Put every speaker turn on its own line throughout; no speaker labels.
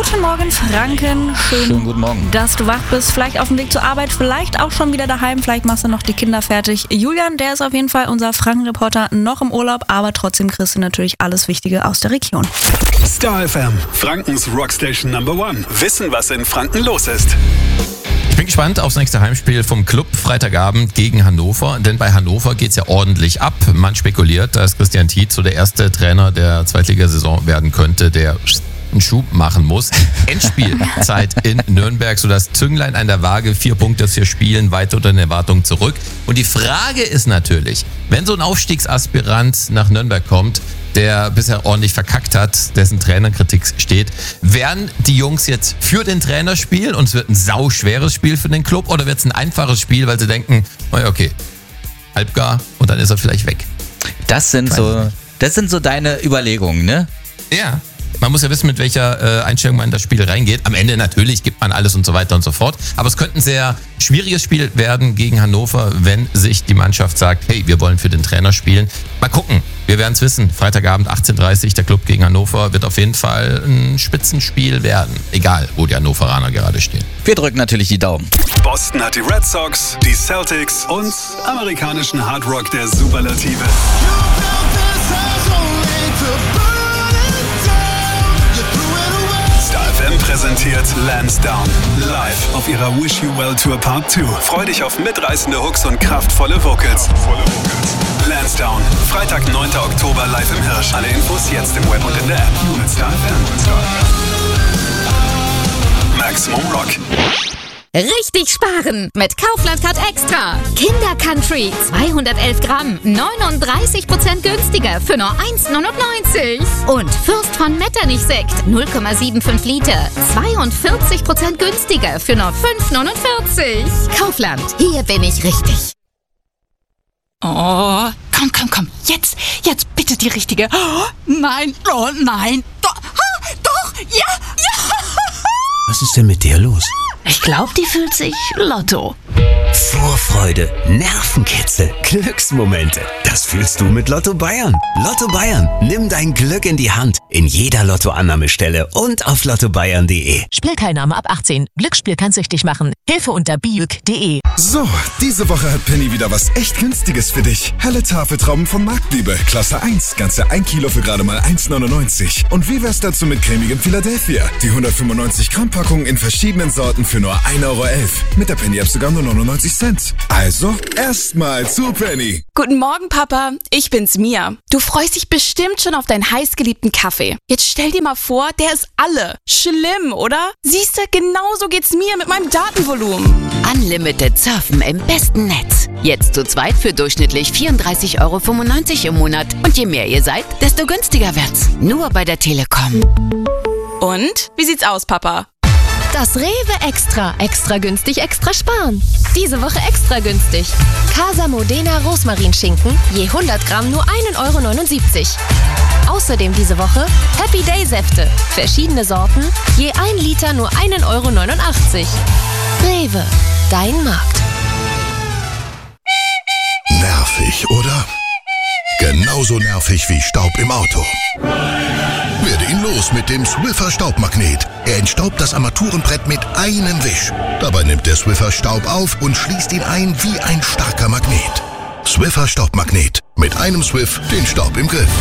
Guten Morgen, Franken.
Schönen guten Morgen.
Dass du wach bist. Vielleicht auf dem Weg zur Arbeit, vielleicht auch schon wieder daheim. Vielleicht machst du noch die Kinder fertig. Julian, der ist auf jeden Fall unser Franken-Reporter, noch im Urlaub. Aber trotzdem kriegst du natürlich alles Wichtige aus der Region.
Star FM, Frankens Rockstation Number 1. Wissen, was in Franken los ist.
Ich bin gespannt aufs nächste Heimspiel vom Club Freitagabend gegen Hannover, denn bei Hannover geht's ja ordentlich ab. Man spekuliert, dass Christian Tietz so der erste Trainer der Zweitligasaison werden könnte, der einen Schub machen muss. Endspielzeit in Nürnberg, so das Zünglein an der Waage, 4 Punkte für Spielen, weit unter den Erwartungen zurück. Und die Frage ist natürlich, wenn so ein Aufstiegsaspirant nach Nürnberg kommt, der bisher ordentlich verkackt hat, dessen Trainerkritik steht, werden die Jungs jetzt für den Trainer spielen und es wird ein sauschweres Spiel für den Club oder wird es ein einfaches Spiel, weil sie denken, okay, halbgar und dann ist er vielleicht weg?
Das sind so deine Überlegungen, ne?
Ja. Man muss ja wissen, mit welcher Einstellung man in das Spiel reingeht. Am Ende natürlich gibt man alles und so weiter und so fort. Aber es könnte ein sehr schwieriges Spiel werden gegen Hannover, wenn sich die Mannschaft sagt, hey, wir wollen für den Trainer spielen. Mal gucken, wir werden es wissen. Freitagabend 18:30 Uhr, der Club gegen Hannover, wird auf jeden Fall ein Spitzenspiel werden. Egal, wo die Hannoveraner gerade stehen.
Wir drücken natürlich die Daumen.
Boston hat die Red Sox, die Celtics und amerikanischen Hardrock der Superlative. Präsentiert Lansdowne live auf ihrer Wish You Well Tour Part 2. Freu dich auf mitreißende Hooks und kraftvolle Vocals. Lansdowne, Freitag, 9. Oktober live im Hirsch. Alle Infos jetzt im Web und in der App. Nur mit Star FM. Maximum Rock.
Richtig sparen mit Kaufland Card Extra. Kinder Country 211 Gramm, 39% günstiger für nur 1,99. Und Fürst von Metternich Sekt 0,75 Liter, 42% günstiger für nur 5,49. Kaufland, hier bin ich richtig.
Oh, komm, jetzt bitte die richtige. Oh, nein, doch, ja.
Was ist denn mit dir los?
Ich glaube, die fühlt sich Lotto.
Vorfreude, Nervenkitzel, Glücksmomente. Das fühlst du mit Lotto Bayern. Lotto Bayern, nimm dein Glück in die Hand. In jeder Lottoannahmestelle und auf lottobayern.de.
Spielteilnahme ab 18. Glücksspiel kann süchtig machen. Hilfe unter biuk.de.
So, diese Woche hat Penny wieder was echt Günstiges für dich. Helle Tafeltrauben von Marktliebe, Klasse 1, ganze 1 Kilo für gerade mal 1,99. Und wie wär's dazu mit cremigem Philadelphia? Die 195 Gramm Packung in verschiedenen Sorten für nur 1,11 Euro. Mit der Penny-App sogar nur 99 Cent. Also, erstmal zu Penny.
Guten Morgen, Papa. Ich bin's, Mia. Du freust dich bestimmt schon auf deinen heißgeliebten Kaffee. Jetzt stell dir mal vor, der ist alle. Schlimm, oder? Siehst du, genauso geht's mir mit meinem Datenvolumen.
Unlimited Surfen im besten Netz. Jetzt zu zweit für durchschnittlich 34,95 Euro im Monat. Und je mehr ihr seid, desto günstiger wird's. Nur bei der Telekom.
Und? Wie sieht's aus, Papa?
Das Rewe Extra. Extra günstig, extra sparen. Diese Woche extra günstig. Casa Modena Rosmarinschinken, je 100 Gramm nur 1,79 Euro. Außerdem diese Woche Happy Day Säfte. Verschiedene Sorten, je 1 Liter nur 1,89 Euro. Rewe, dein Markt.
Nervig, oder? Genauso nervig wie Staub im Auto. Werde ihn los mit dem Swiffer Staubmagnet. Er entstaubt das Armaturenbrett mit einem Wisch. Dabei nimmt der Swiffer Staub auf und schließt ihn ein wie ein starker Magnet. Swiffer Staubmagnet. Mit einem Swiff den Staub im Griff.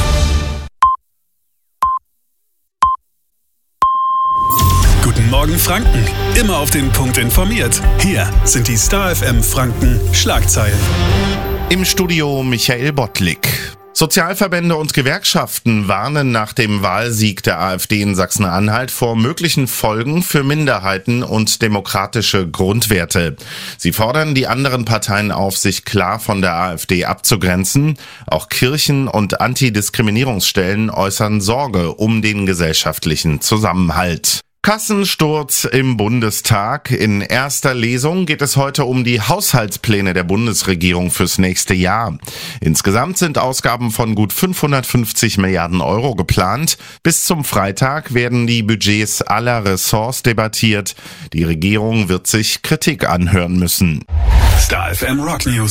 Guten Morgen, Franken. Immer auf den Punkt informiert. Hier sind die Star FM Franken Schlagzeilen.
Im Studio Michael Bottlik. Sozialverbände und Gewerkschaften warnen nach dem Wahlsieg der AfD in Sachsen-Anhalt vor möglichen Folgen für Minderheiten und demokratische Grundwerte. Sie fordern die anderen Parteien auf, sich klar von der AfD abzugrenzen. Auch Kirchen und Antidiskriminierungsstellen äußern Sorge um den gesellschaftlichen Zusammenhalt. Kassensturz im Bundestag. In erster Lesung geht es heute um die Haushaltspläne der Bundesregierung fürs nächste Jahr. Insgesamt sind Ausgaben von gut 550 Milliarden Euro geplant. Bis zum Freitag werden die Budgets aller Ressorts debattiert. Die Regierung wird sich Kritik anhören müssen.
Star FM Rock News.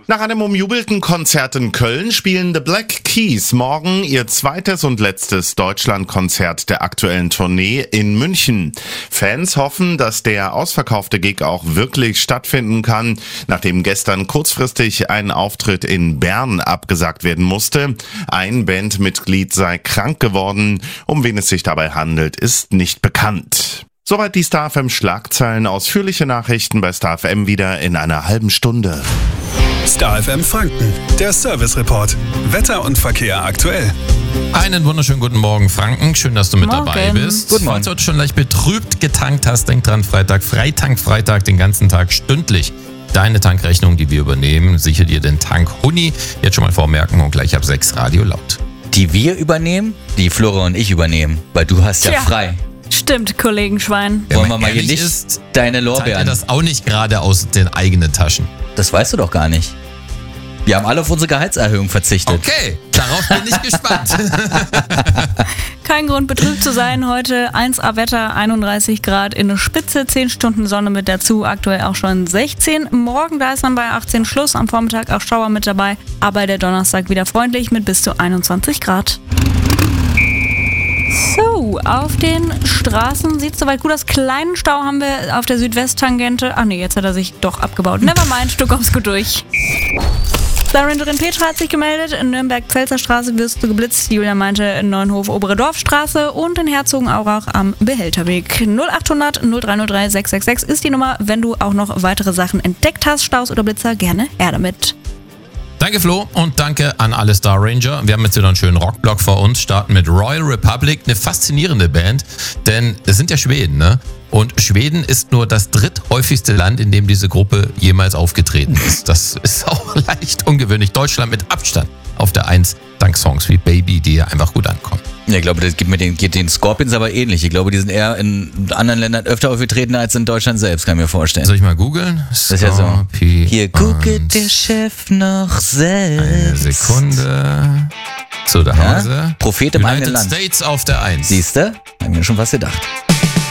Nach einem umjubelten Konzert in Köln spielen The Black Keys morgen ihr zweites und letztes Deutschlandkonzert der aktuellen Tournee in München. Fans hoffen, dass der ausverkaufte Gig auch wirklich stattfinden kann, nachdem gestern kurzfristig ein Auftritt in Bern abgesagt werden musste. Ein Bandmitglied sei krank geworden. Um wen es sich dabei handelt, ist nicht bekannt. Soweit die Star FM Schlagzeilen. Ausführliche Nachrichten bei Star FM wieder in einer halben Stunde.
Star FM Franken, der Service Report. Wetter und Verkehr aktuell.
Einen wunderschönen guten Morgen, Franken. Schön, dass du mit dabei bist.
Guten Morgen.
Falls du heute schon leicht betrübt getankt hast, denk dran, Freitag, den ganzen Tag stündlich. Deine Tankrechnung, die wir übernehmen, sichere dir den Tank Huni. Jetzt schon mal vormerken und gleich ab 6 Radio laut.
Die wir übernehmen, die Flora und ich übernehmen, weil du hast ja frei.
Stimmt, Kollegenschwein.
Wollen wir mal hier nicht deine Lorbeeren.
Zahlt das auch nicht gerade aus den eigenen Taschen.
Das weißt du doch gar nicht. Wir haben alle auf unsere Gehaltserhöhung verzichtet.
Okay, darauf bin ich gespannt.
Kein Grund, betrübt zu sein. Heute 1A Wetter, 31 Grad in der Spitze, 10 Stunden Sonne mit dazu, aktuell auch schon 16. Morgen, da ist dann bei 18 Schluss, am Vormittag auch Schauer mit dabei, aber der Donnerstag wieder freundlich mit bis zu 21 Grad. So, auf den Straßen sieht es soweit gut aus. Kleinen Stau haben wir auf der Südwesttangente. Ach nee, jetzt hat er sich doch abgebaut. Nevermind, du kommst gut durch. Rangerin Petra hat sich gemeldet. In Nürnberg-Pfälzer Straße wirst du geblitzt. Julia meinte in Neuenhof Obere Dorfstraße und in Herzogenaurach am Behälterweg. 0800 0303 666 ist die Nummer. Wenn du auch noch weitere Sachen entdeckt hast, Staus oder Blitzer, gerne her damit.
Danke Flo und danke an alle Star Ranger. Wir haben jetzt wieder einen schönen Rockblock vor uns, starten mit Royal Republic, eine faszinierende Band, denn es sind ja Schweden, ne? Und Schweden ist nur das dritthäufigste Land, in dem diese Gruppe jemals aufgetreten ist. Das ist auch leicht ungewöhnlich. Deutschland mit Abstand auf der 1, dank Songs wie Baby, die ja einfach gut ankommen.
Ja, ich glaube, das geht den Scorpions aber ähnlich. Ich glaube, die sind eher in anderen Ländern öfter aufgetreten als in Deutschland selbst, kann ich mir vorstellen.
Soll ich mal googeln?
Das ist ja so. Hier googelt der Chef noch selbst.
Eine Sekunde. So, da haben sie.
Prophet im eigenen
United
Land.
States auf der 1.
Siehste? Haben wir schon was gedacht.